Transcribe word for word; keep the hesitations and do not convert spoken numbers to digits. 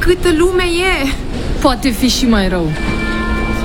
Câtă lume e! Poate fi și mai rău.